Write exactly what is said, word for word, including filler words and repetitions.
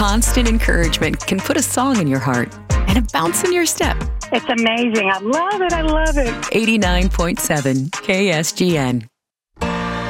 constant encouragement can put a song in your heart and a bounce in your step. It's amazing. I love it. I love it. eighty-nine point seven K S G N.